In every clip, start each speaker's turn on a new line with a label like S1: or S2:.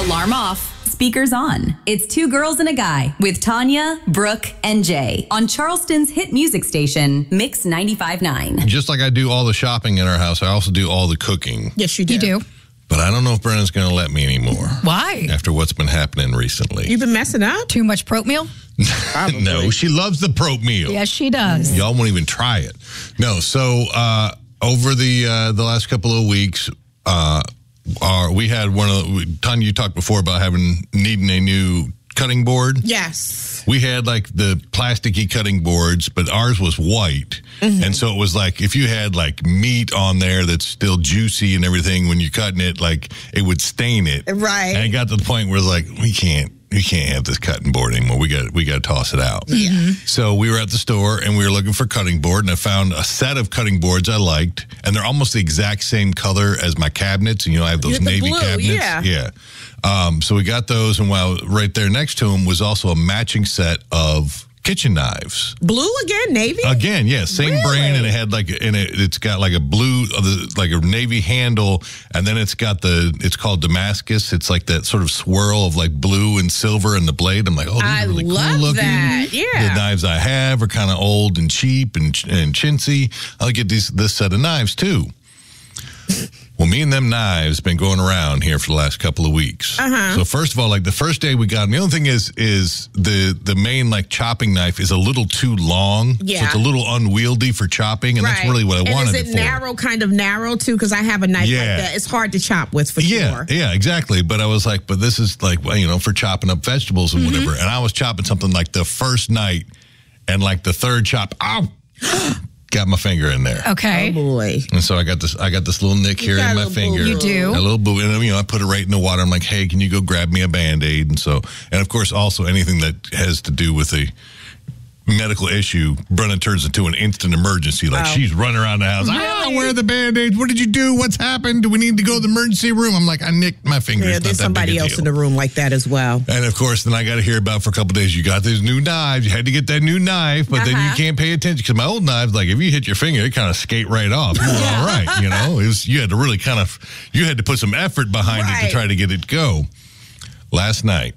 S1: Alarm off, speakers on. It's Two Girls and a Guy with Tanya, Brooke, and Jay on Charleston's hit music station, Mix 95.9.
S2: Just like I do all the shopping in our house, I also do all the cooking.
S3: Yes, you do.
S4: You do.
S2: But I don't know if Brenna's going to let me anymore.
S4: Why?
S2: After what's been happening recently.
S3: You've been messing up?
S4: Too much meal?
S2: No, she loves the Prote meal.
S4: Yes, she does.
S2: Y'all won't even try it. No, so over the last couple of weeks, we had Tanya, you talked before about needing a new cutting board.
S3: Yes.
S2: We had like the plasticky cutting boards, but ours was white. Mm-hmm. And so it was like if you had like meat on there that's still juicy and everything, when you're cutting it, like it would stain it.
S3: Right.
S2: And it got to the point where it's like, we can't have this cutting board anymore. We got to toss it out.
S3: Yeah.
S2: So we were at the store and we were looking for cutting board, and I found a set of cutting boards I liked, and they're almost the exact same color as my cabinets. And, I have those navy
S3: blue,
S2: cabinets.
S3: Yeah.
S2: So we got those, and while right there next to them was also a matching set of kitchen knives.
S3: Blue again, navy?
S2: Again, yeah, same brand, and it had it's got like a blue, like a navy handle, and then it's called Damascus. It's like that sort of swirl of like blue and silver in the blade. I'm like, oh, these are really cool looking.
S3: That. Yeah.
S2: The knives I have are kind of old and cheap and chintzy. I'll get this set of knives too. Well, me and them knives been going around here for the last couple of weeks.
S3: Uh-huh.
S2: So first of all, like the first day we got them, the only thing is the main like chopping knife is a little too long.
S3: Yeah.
S2: So it's a little unwieldy for chopping, and that's really what I wanted it for.
S3: Is it kind of narrow too? Because I have a knife like that. It's hard to chop with for sure.
S2: Yeah, exactly. But I was like, but this is like, for chopping up vegetables and whatever. And I was chopping something like the first night, and like the third chop, got my finger in there.
S4: Okay.
S3: Oh boy.
S2: And so I got this little nick here in my finger.
S4: You do?
S2: A little boo. And I put it right in the water. I'm like, hey, can you go grab me a Band-Aid? And of course, also anything that has to do with a medical issue, Brenna turns into an instant emergency. Like she's running around the house. Really? Where are the Band-Aids? What did you do? What's happened? Do we need to go to the emergency room? I'm like, I nicked my finger.
S3: Yeah, there's somebody else in the room like that as well.
S2: And of course, then I got to hear about for a couple of days, you got these new knives. You had to get that new knife, but then you can't pay attention because my old knives, like if you hit your finger, it kind of skate right off. You were all right, you had to really you had to put some effort behind it to try to get it to go. Last night,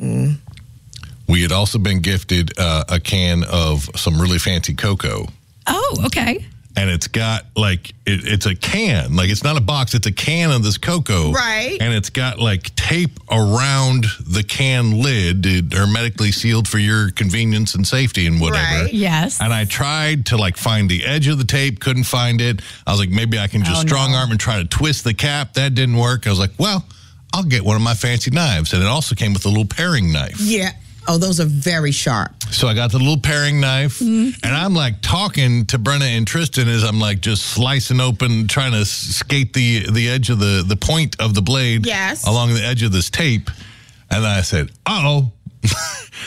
S2: we had also been gifted a can of some really fancy cocoa.
S4: Oh, okay.
S2: And it's got it's a can, like it's not a box, it's a can of this cocoa.
S3: Right.
S2: And it's got like tape around the can lid, hermetically sealed for your convenience and safety and whatever.
S3: Right.
S4: Yes.
S2: And I tried to find the edge of the tape, couldn't find it. I was like, maybe I can just strong arm and try to twist the cap. That didn't work. I was like, well, I'll get one of my fancy knives. And it also came with a little paring knife.
S3: Yeah. Oh, those are very sharp.
S2: So I got the little paring knife, and I'm like talking to Brenna and Tristan as I'm like just slicing open, trying to skate the edge of the point of the blade
S3: Yes.
S2: along the edge of this tape. And then I said, uh-oh.